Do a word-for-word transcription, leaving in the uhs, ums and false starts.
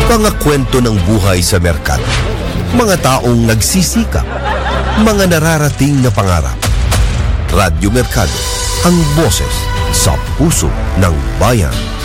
Mga kwento ng buhay sa merkado. Mga taong nagsisikap. Mga nararating na pangarap. Radyo Merkado, ang boses sa puso ng bayan.